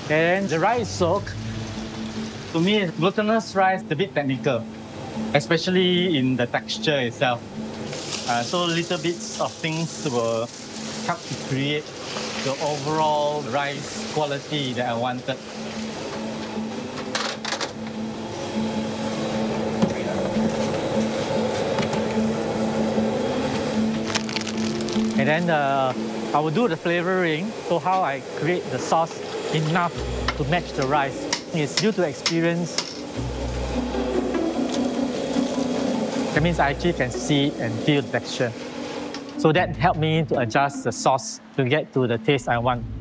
And the rice soak, to me, glutinous rice is a bit technical, especially in the texture itself. So little bits of things will help to create the overall rice quality that I wanted. And then I will do the flavoring. So how I create the sauce enough to match the rice. It's due to experience. That means I actually can see and feel the texture. So that helped me to adjust the sauce to get to the taste I want.